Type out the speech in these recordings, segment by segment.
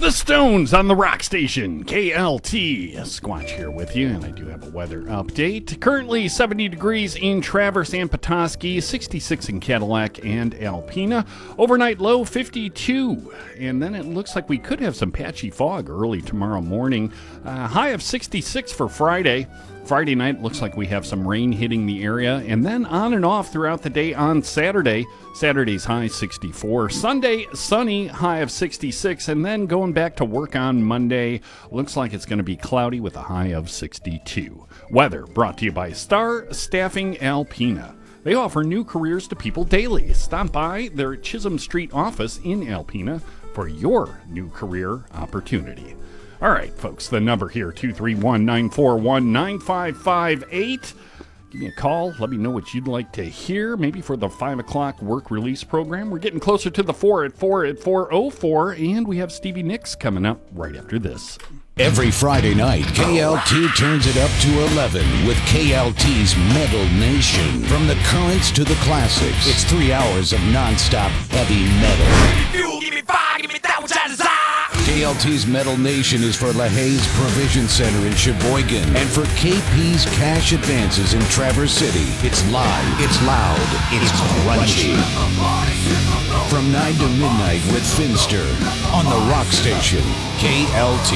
The Stones on the Rock Station, KLT. Squatch here with you, and I do have a weather update. Currently 70 degrees in Traverse and Petoskey, 66 in Cadillac and Alpena. Overnight low 52, and then it looks like we could have some patchy fog early tomorrow morning. High of 66 for Friday. Friday night looks like we have some rain hitting the area, and then on and off throughout the day on Saturday. Saturday's high 64. Sunday, sunny, high of 66, and then going back to work on Monday. Looks like it's going to be cloudy with a high of 62. Weather brought to you by Star Staffing Alpena. They offer new careers to people daily. Stop by their Chisholm Street office in Alpena for your new career opportunity. All right, folks, the number here, 231-941-9558. Give me a call. Let me know what you'd like to hear, maybe for the 5 o'clock work release program. We're getting closer to the 4 at 4:04, and we have Stevie Nicks coming up right after this. Every Friday night, KLT turns it up to 11 with KLT's Metal Nation. From the currents to the classics, it's 3 hours of nonstop heavy metal. KLT's Metal Nation is for LaHaye's Provision Center in Sheboygan and for KP's Cash Advances in Traverse City. It's live, it's loud, it's crunchy. From 9 to midnight with Finster on the Rock Station, KLT.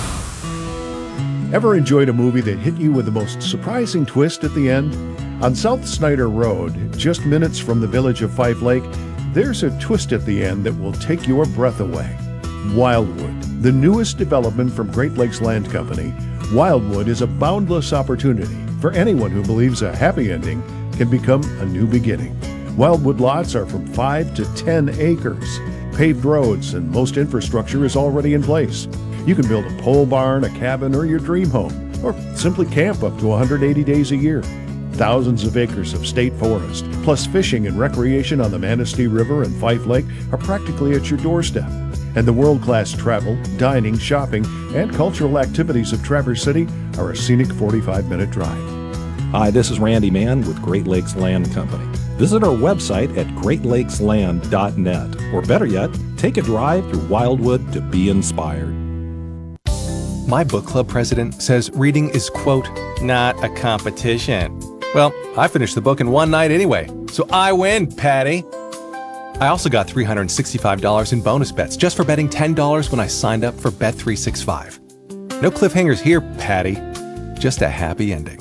Ever enjoyed a movie that hit you with the most surprising twist at the end? On South Snyder Road, just minutes from the village of Fife Lake, there's a twist at the end that will take your breath away. Wildwood, the newest development from Great Lakes Land Company. Wildwood is a boundless opportunity for anyone who believes a happy ending can become a new beginning. Wildwood lots are from 5 to 10 acres. Paved roads and most infrastructure is already in place. You can build a pole barn, a cabin, or your dream home, or simply camp up to 180 days a year. Thousands of acres of state forest, plus fishing and recreation on the Manistee River and Fife Lake are practically at your doorstep. And the world-class travel, dining, shopping, and cultural activities of Traverse City are a scenic 45-minute drive. Hi, this is Randy Mann with Great Lakes Land Company. Visit our website at greatlakesland.net, or better yet, take a drive through Wildwood to be inspired. My book club president says reading is, quote, not a competition. Well, I finished the book in one night anyway, so I win, Patty. I also got $365 in bonus bets just for betting $10 when I signed up for Bet365. No cliffhangers here, Patty. Just a happy ending.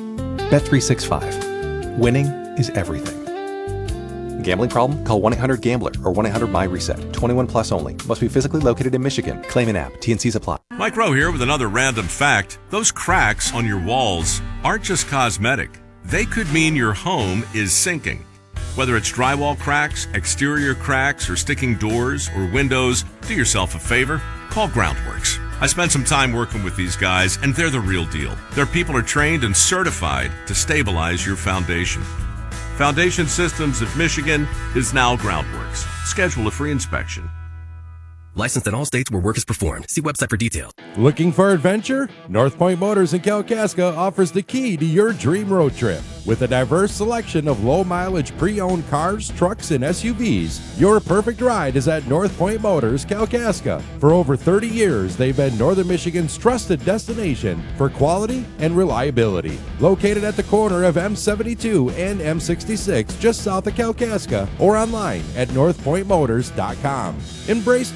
Bet365. Winning is everything. Gambling problem? Call 1-800-GAMBLER or 1-800-MY-RESET. 21 plus only. Must be physically located in Michigan. Claim an app. T&Cs apply. Mike Rowe here with another random fact. Those cracks on your walls aren't just cosmetic. They could mean your home is sinking. Whether it's drywall cracks, exterior cracks, or sticking doors or windows, do yourself a favor. Call Groundworks. I spent some time working with these guys, and they're the real deal. Their people are trained and certified to stabilize your foundation. Foundation Systems of Michigan is now Groundworks. Schedule a free inspection. Licensed in all states where work is performed. See website for details. Looking for adventure? North Point Motors in Kalkaska offers the key to your dream road trip. With a diverse selection of low-mileage pre-owned cars, trucks, and SUVs, your perfect ride is at North Point Motors Kalkaska. For over 30 years, they've been Northern Michigan's trusted destination for quality and reliability. Located at the corner of M72 and M66, just south of Kalkaska, or online at northpointmotors.com. Embrace